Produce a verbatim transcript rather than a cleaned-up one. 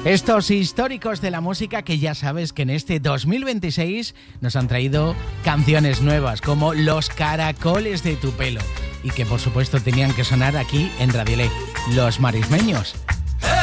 Estos históricos de la música que ya sabes que en este dos mil veintiséis nos han traído canciones nuevas como Los Caracoles de tu Pelo y que por supuesto tenían que sonar aquí en Radiolé, Los Marismeños.